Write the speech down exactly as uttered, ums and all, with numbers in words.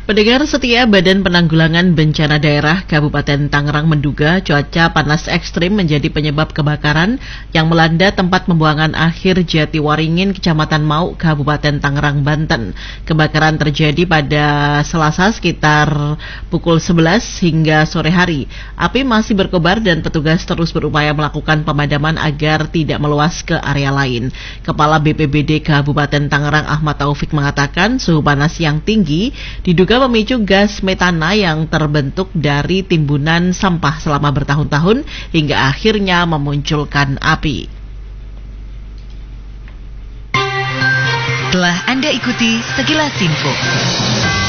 Pendengar setia Badan Penanggulangan Bencana Daerah Kabupaten Tangerang menduga cuaca panas ekstrim menjadi penyebab kebakaran yang melanda tempat pembuangan akhir Jatiwaringin, Kecamatan Mau, Kabupaten Tangerang, Banten. Kebakaran terjadi pada Selasa sekitar pukul sebelas hingga sore hari. Api masih berkobar dan petugas terus berupaya melakukan pemadaman agar tidak meluas ke area lain. Kepala B P B D Kabupaten Tangerang Ahmad Taufik mengatakan suhu panas yang tinggi diduga memicu gas metana yang terbentuk dari timbunan sampah selama bertahun-tahun hingga akhirnya memunculkan api. Telah Anda ikuti sekilas info.